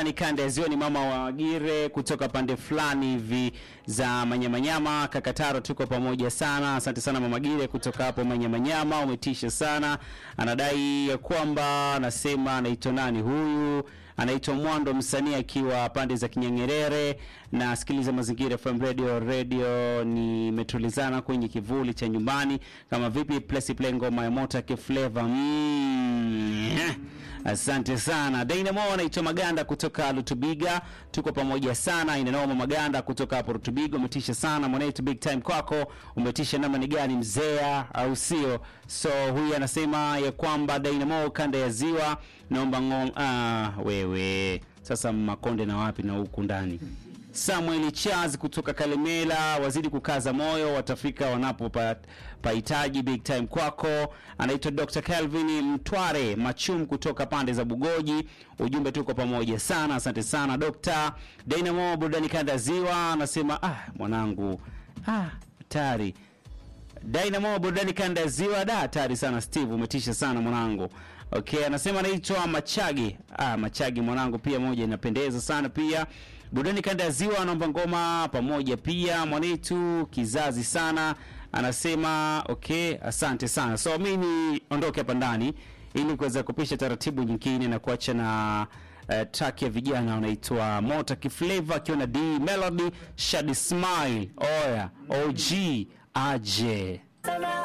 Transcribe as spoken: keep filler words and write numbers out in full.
burudani kanda ya zioni, mama wa Gire kutoka pande fulani hivi za Manyamanyama. Kakataro tuko pamoja sana. Asante sana mama Gire kutoka hapo Manyamanyama, umetisha sana. Anadai ya kwamba, anasema anaitwa nani huyu? Anaitwa Mwando msanii akiwa pande za Kinyangerere, na sikiliza Mazingira F M Radio. Radio ni metulizana kwenye kivuli cha nyumbani. Kama vipi place play ngoma ya Mota ke flavor. Mm. Asante sana. Dynamo anaitwa Maganda kutoka Lutubiga. Tuko pamoja sana. Inanoma Maganda kutoka hapo Lutubiga, umetisha sana. Mwanetu big time kwako. Umetisha namna ni gani mzea au sio? So huyu anasema ya kwamba Dynamo kanda ya ziwa, naomba ngom ah wewe. Sasa Makonde na wapi na huku ndani. Samuel Charles kutoka Kalemela, wazidi kukaza moyo, watafika wanapopahitaji. Big time kwako. Anaitwa Doctor Calvin Mtware Machum kutoka pande za Bugoji, ujumbe tuko pamoja sana. Asante sana Doctor. Dynamo burudani kanda ziwa, anasema ah mwanangu ah hatari. Dynamo burudani kanda ziwa, da hatari sana Steve, umetisha sana mwanangu. Okay, anasema anaitwa Machagi. Ah Machagi mwanangu pia moja inapendeza sana pia. Burudani kanda ya ziwa, anaomba ngoma pamoja pia. Mwanetu kizazi sana anasema okay, asante sana. So mimi ondoke hapa ndani ili kuweza kupisha taratibu nyingine na kuacha na uh, track ya vijana wanaitwa Mota ke flavor akiwa na D Melody Shady Smile. Oya O G aje.